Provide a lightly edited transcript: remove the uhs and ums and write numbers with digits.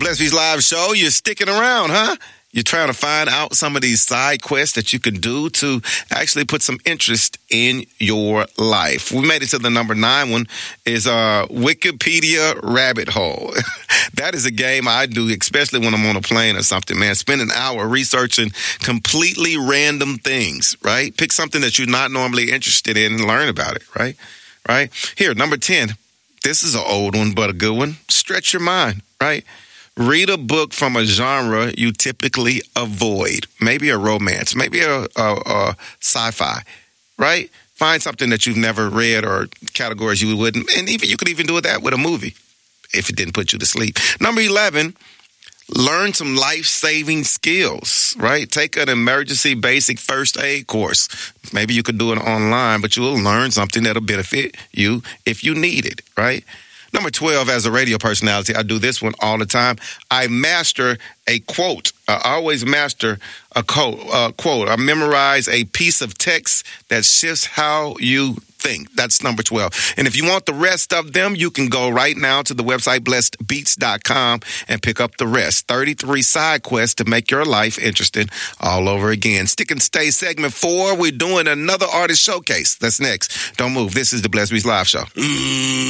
Blessed Beats Live Show. You're sticking around, huh? You're trying to find out some of these side quests that you can do to actually put some interest in your life. We made it to the number 9 one is Wikipedia Rabbit Hole. That is a game I do, especially when I'm on a plane or something, man. Spend an hour researching completely random things, right? Pick something that you're not normally interested in and learn about it, right? Right? Here, number 10. This is an old one, but a good one. Stretch your mind, right? Read a book from a genre you typically avoid. Maybe a romance, maybe a sci-fi, right? Find something that you've never read or categories you wouldn't. And even you could even do that with a movie if it didn't put you to sleep. Number 11, learn some life-saving skills, right? Take an emergency basic first aid course. Maybe you could do it online, but you will learn something that'll benefit you if you need it, right? Number 12, as a radio personality, I do this one all the time. I master a quote. I always master a quote. I memorize a piece of text that shifts how you think. That's number 12. And if you want the rest of them, you can go right now to the website blessedbeats.com and pick up the rest. 33 side quests to make your life interesting all over again. Stick and Stay segment 4. We're doing another artist showcase. That's next. Don't move. This is the Blessed Beats Live Show.